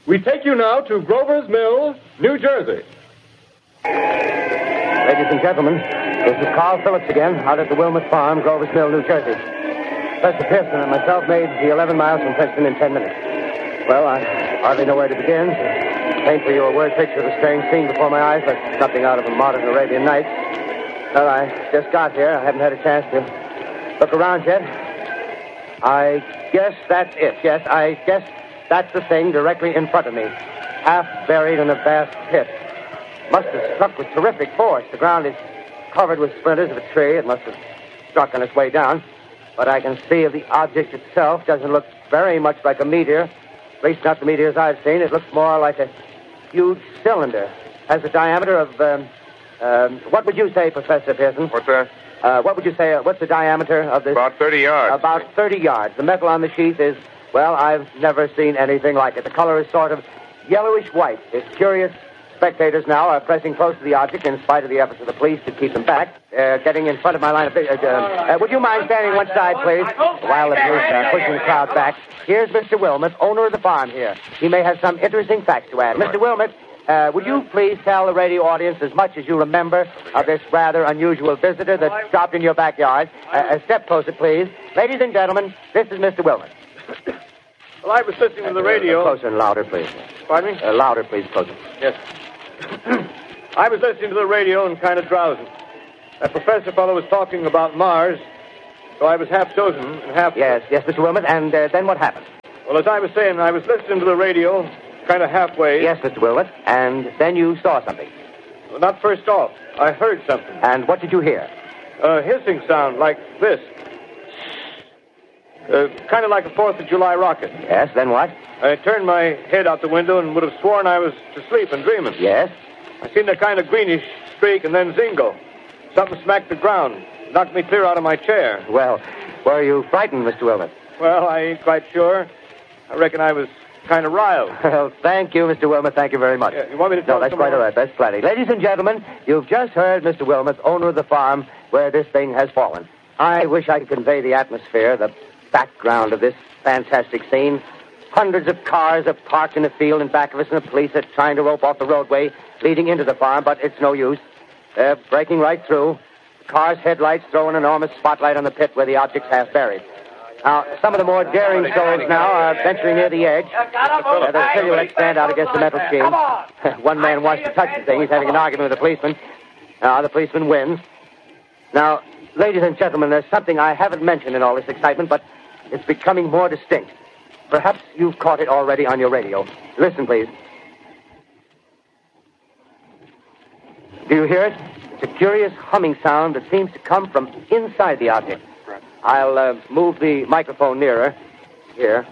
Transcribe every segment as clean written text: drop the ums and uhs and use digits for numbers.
We take you now to Grover's Mill, New Jersey. Ladies and gentlemen, this is Carl Phillips again, out at the Wilmot Farm, Grover's Mill, New Jersey. Professor Pearson and myself made the 11 miles from Princeton in 10 minutes. Well, I hardly know where to begin. Paint for you a word picture of a strange scene before my eyes, like something out of a modern Arabian Nights. Well, I just got here. I haven't had a chance to look around yet. I guess that's it. Yes, I guess that's the thing directly in front of me, half buried in a vast pit. Must have struck with terrific force. The ground is covered with splinters of a tree. It must have struck on its way down. But I can see of the object itself doesn't look very much like a meteor. At least not the meteors I've seen. It looks more like a huge cylinder. Has a diameter of, what would you say, Professor Pearson? What's that? What would you say, what's the diameter of this? About 30 yards. About 30 yards. The metal on the sheath is, well, I've never seen anything like it. The color is sort of yellowish white. It's curious. Spectators now are pressing close to the object in spite of the efforts of the police to keep them back. Getting in front of my line of vision. Would you mind standing one side, please? While the police are pushing the crowd back. Here's Mr. Wilmot, owner of the farm here. He may have some interesting facts to add. Mr. Wilmot, would you please tell the radio audience as much as you remember of this rather unusual visitor that stopped in your backyard? A step closer, please. Ladies and gentlemen, this is Mr. Wilmot. Well, I was listening to the radio. Closer and louder, please. Pardon me? Louder, please, closer. Yes. I was listening to the radio and kind of drowsing. That professor fellow was talking about Mars, so I was half chosen and half... Yes, Mr. Wilmot, and then what happened? Well, as I was saying, I was listening to the radio, kind of halfway. Yes, Mr. Wilmot, and then you saw something. Well, not first off. I heard something. And what did you hear? A hissing sound like this. Kind of like a 4th of July rocket. Yes, then what? I turned my head out the window and would have sworn I was asleep and dreaming. Yes? I seen a kind of greenish streak and then zingo. Something smacked the ground, knocked me clear out of my chair. Well, were you frightened, Mr. Wilmot? Well, I ain't quite sure. I reckon I was kind of riled. Well, thank you, Mr. Wilmot. Thank you very much. Yeah, you want me to tell No, that's quite all right. That's plenty. Ladies and gentlemen, you've just heard Mr. Wilmot, owner of the farm where this thing has fallen. I wish I could convey the atmosphere, the background of this fantastic scene. Hundreds of cars are parked in a field in back of us, and the police are trying to rope off the roadway leading into the farm, but it's no use. They're breaking right through. The car's headlights throw an enormous spotlight on the pit where the object's half buried. Now, some of the more daring souls now are venturing near the edge. The silhouettes stand out against the metal sheet. One man wants to touch the thing. He's having an argument with the policeman. The policeman wins. Now, ladies and gentlemen, there's something I haven't mentioned in all this excitement, but it's becoming more distinct. Perhaps you've caught it already on your radio. Listen, please. Do you hear it? It's a curious humming sound that seems to come from inside the object. I'll move the microphone nearer. Here.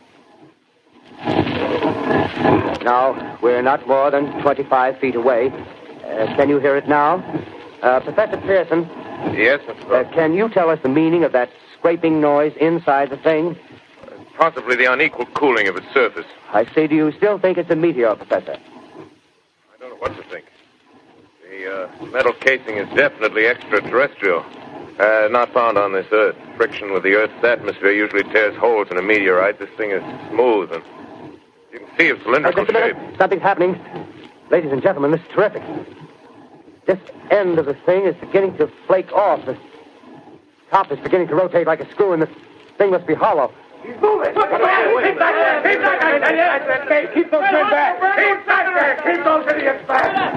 Now, we're not more than 25 feet away. Can you hear it now? Professor Pearson. Yes, Mr. Grover. Can you tell us the meaning of that scraping noise inside the thing? Possibly the unequal cooling of its surface. I say, do you still think it's a meteor, Professor? I don't know what to think. The metal casing is definitely extraterrestrial. Not found on this Earth. Friction with the Earth's atmosphere usually tears holes in a meteorite. This thing is smooth, and you can see its cylindrical just a shape. minute. Something's happening. Ladies and gentlemen, this is terrific. This end of the thing is beginning to flake off. The top is beginning to rotate like a screw, and the thing must be hollow. He's moving. Keep back. Keep those men back. Keep back there. Keep those idiots back.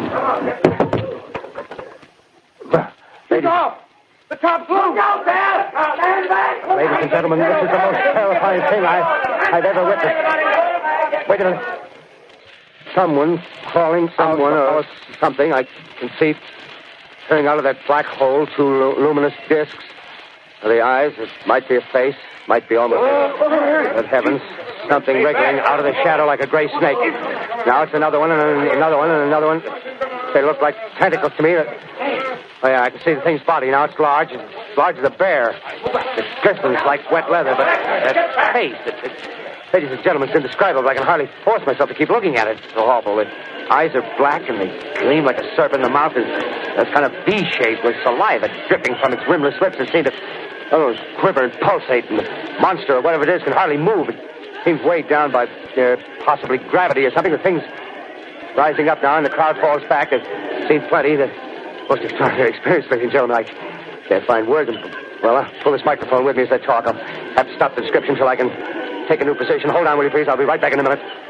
Come on. Keep off. The top's loose. Look out there. Stand back. Ladies and gentlemen, this is the most terrifying thing I've ever witnessed. Wait a minute. Someone calling someone or something. I can see turning out of that black hole two luminous discs. The eyes, it might be a face, might be almost... Good heavens, something wriggling out of the shadow like a gray snake. Now it's another one, and another one, and another one. They look like tentacles to me. Oh, yeah, I can see the thing's body. Now it's large. It's large as a bear. It glistens like wet leather, but that face... Ladies and gentlemen, it's indescribable. I can hardly force myself to keep looking at it. It's so awful. The eyes are black, and they gleam like a serpent. The mouth is kind of V-shaped with saliva dripping from its rimless lips. It seems to quiver and pulsate, and the monster, or whatever it is, can hardly move. It seems weighed down by possibly gravity or something. The thing's rising up now, and the crowd falls back. I've seen plenty. The most extraordinary experience, ladies and gentlemen. I can't find words. Well, I'll pull this microphone with me as I talk. I'll have to stop the description till I can take a new position. Hold on, will you, please? I'll be right back in a minute.